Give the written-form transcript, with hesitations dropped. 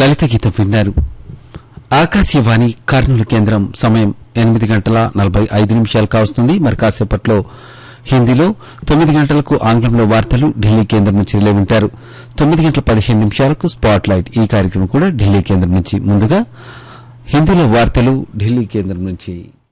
లలిత గీతం విన్నారు. ఆకాశవాణి కర్నూలు కేంద్రం సమయం 8:45 కావస్తుంది. మరి కాసేపట్లో హిందీలో 9 గంటలకు ఆంగ్లంలో వార్తలు ఢిల్లీ కేంద్రం నుంచి రిలే వింటారు. 9:15 స్పాట్ లైట్ ఈ కార్యక్రమం కూడా ఢిల్లీ కేంద్రం నుంచి. ముందుగా హిందీలో వార్తలు ఢిల్లీ కేంద్రం నుంచి.